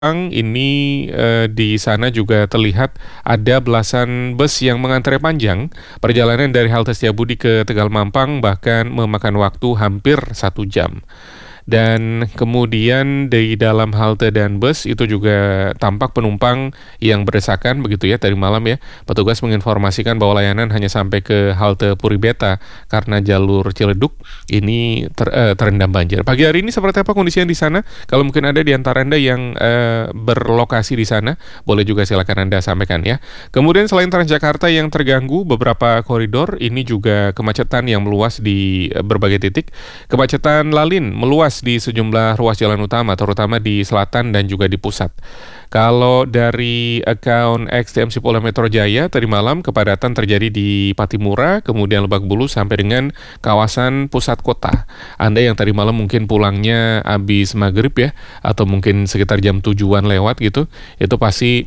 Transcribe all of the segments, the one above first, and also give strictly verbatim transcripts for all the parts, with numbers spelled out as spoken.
Ini, eee, di sana juga terlihat ada belasan bus yang mengantre panjang. Perjalanan dari halte Setiabudi ke Tegal Mampang bahkan memakan waktu hampir satu jam. Dan kemudian di dalam halte dan bus itu juga tampak penumpang yang berdesakan begitu ya tadi malam ya. Petugas menginformasikan bahwa layanan hanya sampai ke halte Puri Beta karena jalur Ciledug ini ter, eh, terendam banjir. Pagi hari ini seperti apa kondisinya di sana? Kalau mungkin ada di antara Anda yang eh, berlokasi di sana, boleh juga silakan Anda sampaikan ya. Kemudian selain Transjakarta yang terganggu, beberapa koridor ini juga kemacetan yang meluas di eh, berbagai titik. Kemacetan lalin meluas di sejumlah ruas jalan utama, terutama di selatan dan juga di pusat. Kalau dari akun X T M C Polda Metro Jaya, tadi malam kepadatan terjadi di Patimura, kemudian Lebak Bulus sampai dengan kawasan pusat kota. Anda yang tadi malam mungkin pulangnya habis maghrib ya, atau mungkin sekitar jam tujuan lewat gitu, itu pasti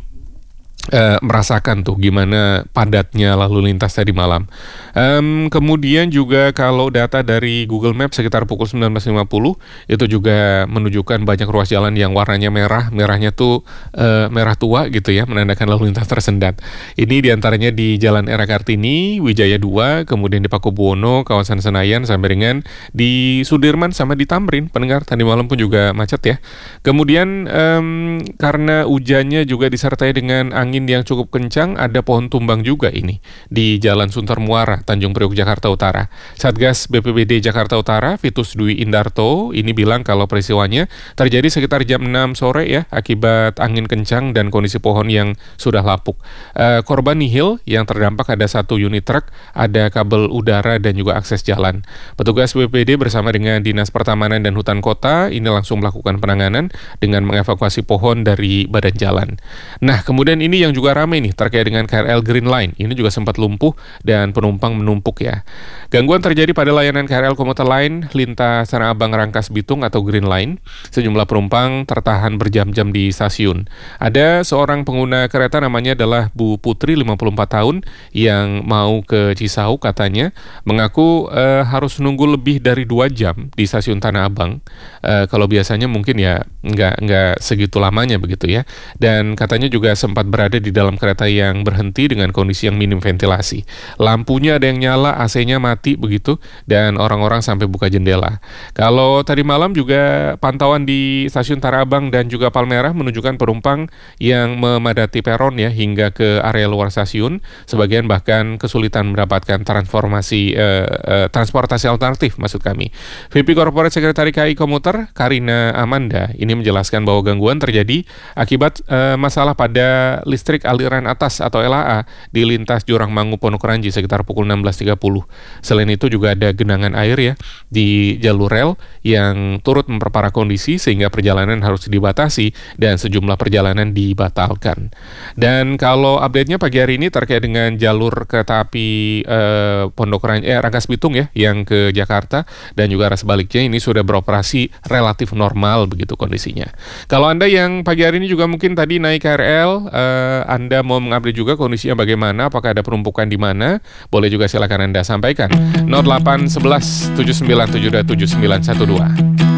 Uh, merasakan tuh gimana padatnya lalu lintas tadi malam. Um, kemudian juga kalau data dari Google Maps sekitar pukul sembilan belas lima puluh itu juga menunjukkan banyak ruas jalan yang warnanya merah, merahnya tuh uh, merah tua gitu ya, menandakan lalu lintas tersendat. Ini diantaranya di Jalan Era Kartini, Wijaya dua, kemudian di Pakubuwono, kawasan Senayan sampai dengan di Sudirman sama di Tamrin. Pendengar tadi malam pun juga macet ya. Kemudian um, karena hujannya juga disertai dengan angin Angin yang cukup kencang, ada pohon tumbang juga ini di Jalan Sunter Muara, Tanjung Priok, Jakarta Utara. Satgas B P B D Jakarta Utara, Vitus Dwi Indarto, ini bilang kalau peristiwanya terjadi sekitar jam enam sore ya, akibat angin kencang dan kondisi pohon yang sudah lapuk. E, korban nihil, yang terdampak ada satu unit truk, ada kabel udara dan juga akses jalan. Petugas B P B D bersama dengan Dinas Pertamanan dan Hutan Kota ini langsung melakukan penanganan dengan mengevakuasi pohon dari badan jalan. Nah, kemudian ini yang juga ramai nih terkait dengan K R L Green Line. Ini juga sempat lumpuh dan penumpang menumpuk ya. Gangguan terjadi pada layanan K R L Komuter Line lintas Tanah Abang Rangkas Bitung atau Green Line. Sejumlah penumpang tertahan berjam-jam di stasiun. Ada seorang pengguna kereta namanya adalah Bu Putri, lima puluh empat tahun, yang mau ke Cisauk katanya, mengaku eh, harus nunggu lebih dari dua jam di stasiun Tanah Abang. Eh, kalau biasanya mungkin ya nggak nggak segitu lamanya begitu ya. Dan katanya juga sempat berada di dalam kereta yang berhenti dengan kondisi yang minim ventilasi. Lampunya ada yang nyala, A C-nya mati begitu, dan orang-orang sampai buka jendela. Kalau tadi malam juga pantauan di stasiun Tanah Abang dan juga Palmerah menunjukkan penumpang yang memadati peron ya hingga ke area luar stasiun. Sebagian bahkan kesulitan mendapatkan transformasi eh, eh, transportasi alternatif maksud kami. V P Corporate Secretary K I Komuter, Karina Amanda, ini menjelaskan bahwa gangguan terjadi akibat eh, masalah pada listrik aliran atas atau L A A di lintas Jurangmangu Pondok Ranji sekitar pukul enam belas tiga puluh. Selain itu juga ada genangan air ya di jalur rel yang turut memperparah kondisi sehingga perjalanan harus dibatasi dan sejumlah perjalanan dibatalkan. Dan kalau update-nya pagi hari ini terkait dengan jalur kereta api eh, Pondok Ranji eh, Rangkas Bitung ya yang ke Jakarta dan juga arah sebaliknya ini sudah beroperasi relatif normal begitu kondisinya. Kalau Anda yang pagi hari ini juga mungkin tadi naik K R L, uh, Anda mau mengupdate juga kondisinya bagaimana, apakah ada penumpukan di mana, boleh juga silakan Anda sampaikan. nol delapan satu satu tujuh sembilan tujuh dua tujuh sembilan satu dua.